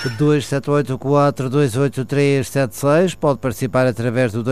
278-428-376. Pode participar através do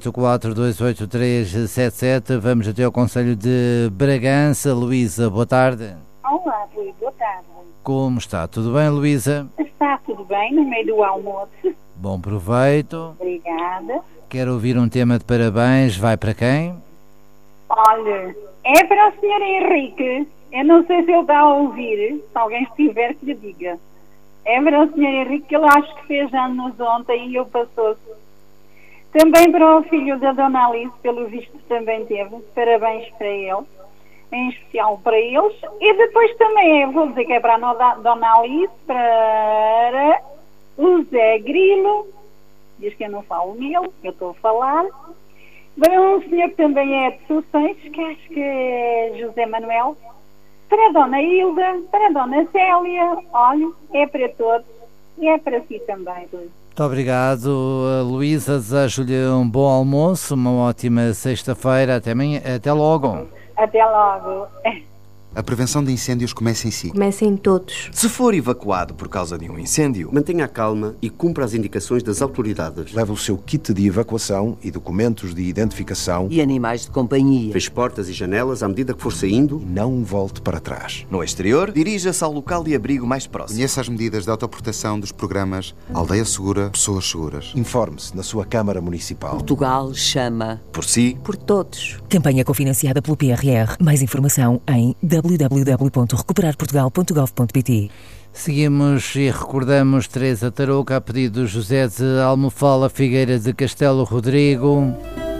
278-428-377. Vamos até ao concelho de Bragança. Luísa, boa tarde. Olá, Rui, boa tarde. Como está? Tudo bem, Luísa? Está tudo bem, no meio do almoço. Bom proveito. Obrigada. Quer ouvir um tema de parabéns? Vai para quem? Olha, é para o Sr. Henrique. Eu não sei se ele está a ouvir. Se alguém estiver, que lhe diga. É para o Sr. Henrique, que ele acho que fez anos ontem e eu passou-se. Também para o filho da Dona Alice, pelo visto também teve. Parabéns para ele. Em especial para eles. E depois também, vou dizer que é para a Dona Alice, para o Zé Grilo. Diz que eu não falo nele, eu estou a falar. Para um senhor que também é de Soções, que acho que é José Manuel. Para a Dona Hilda, para a Dona Célia. Olha, é para todos. E é para si também, Rui. Muito obrigado, Luísa. Desejo-lhe um bom almoço, uma ótima sexta-feira. Até logo. Até logo. A prevenção de incêndios começa em si. Começa em todos. Se for evacuado por causa de um incêndio, mantenha a calma e cumpra as indicações das autoridades. Leve o seu kit de evacuação e documentos de identificação. E animais de companhia. Feche portas e janelas à medida que for saindo. E não volte para trás. No exterior, dirija-se ao local de abrigo mais próximo. Conheça as medidas de autoproteção dos programas Aldeia Segura, Pessoas Seguras. Informe-se na sua Câmara Municipal. Portugal chama por si, por todos. Campanha cofinanciada pelo PRR. Mais informação em www.recuperarportugal.gov.pt. Seguimos e recordamos Teresa Tarouca a pedido de José de Almofala Figueira de Castelo Rodrigo.